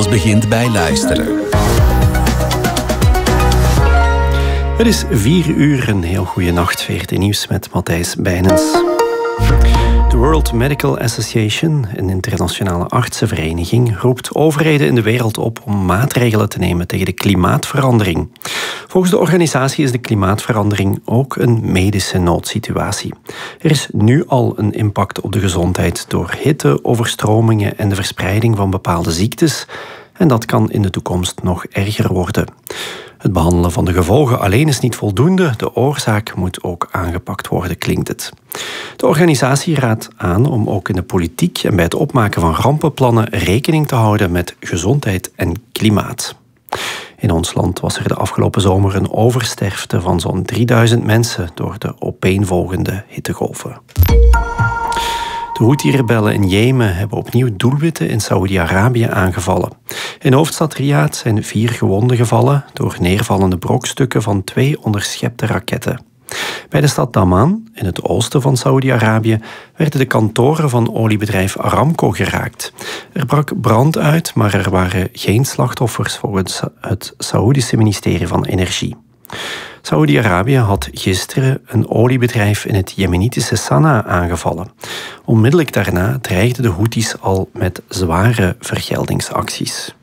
Alles begint bij luisteren. Het is 4:00, een heel goede nacht. VRT Nieuws met Matthijs Bijnens. De World Medical Association, een internationale artsenvereniging, roept overheden in de wereld op om maatregelen te nemen tegen de klimaatverandering. Volgens de organisatie is de klimaatverandering ook een medische noodsituatie. Er is nu al een impact op de gezondheid door hitte, overstromingen en de verspreiding van bepaalde ziektes. En dat kan in de toekomst nog erger worden. Het behandelen van de gevolgen alleen is niet voldoende. De oorzaak moet ook aangepakt worden, klinkt het. De organisatie raadt aan om ook in de politiek en bij het opmaken van rampenplannen rekening te houden met gezondheid en klimaat. In ons land was er de afgelopen zomer een oversterfte van zo'n 3000 mensen door de opeenvolgende hittegolven. De Houthi-rebellen in Jemen hebben opnieuw doelwitten in Saoedi-Arabië aangevallen. In de hoofdstad Riyadh zijn 4 gewonden gevallen door neervallende brokstukken van 2 onderschepte raketten. Bij de stad Daman, in het oosten van Saoedi-Arabië, werden de kantoren van oliebedrijf Aramco geraakt. Er brak brand uit, maar er waren geen slachtoffers volgens het Saoedische ministerie van Energie. Saoedi-Arabië had gisteren een oliebedrijf in het Jemenitische Sanaa aangevallen. Onmiddellijk daarna dreigden de Houthis al met zware vergeldingsacties.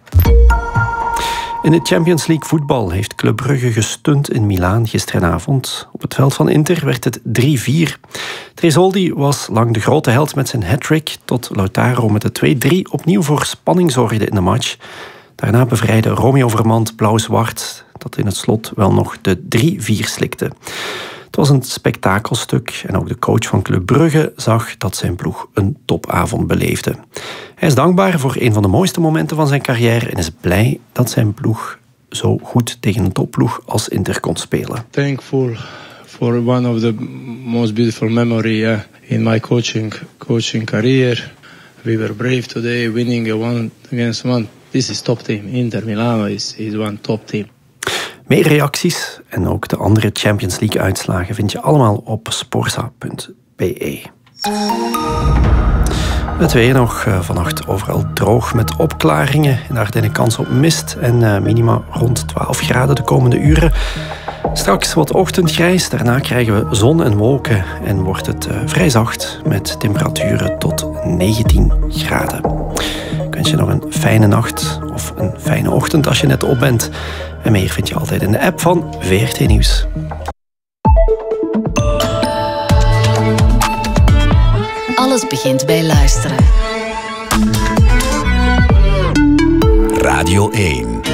In de Champions League voetbal heeft Club Brugge gestunt in Milaan gisteravond. Op het veld van Inter werd het 3-4. Tresoldi was lang de grote held met zijn hat-trick, tot Lautaro met de 2-3 opnieuw voor spanning zorgde in de match. Daarna bevrijdde Romeo Vermand blauw-zwart, dat in het slot wel nog de 3-4 slikte. Het was een spektakelstuk en ook de coach van Club Brugge zag dat zijn ploeg een topavond beleefde. Hij is dankbaar voor een van de mooiste momenten van zijn carrière en is blij dat zijn ploeg zo goed tegen een topploeg als Inter kon spelen. Thankful for one of the most beautiful memory in my coaching career. We were brave today, winning a 1-against-1. This is top team. Inter Milano is one top team. Meer reacties en ook de andere Champions League uitslagen vind je allemaal op sporza.be. Het weer nog vannacht overal droog met opklaringen. In de Ardennen kans op mist en minima rond 12 graden de komende uren. Straks wat ochtendgrijs, daarna krijgen we zon en wolken en wordt het vrij zacht met temperaturen tot 19 graden. Ik wens je nog een fijne nacht of een fijne ochtend als je net op bent. En meer vind je altijd in de app van VRT Nieuws. Alles begint bij luisteren. Radio 1.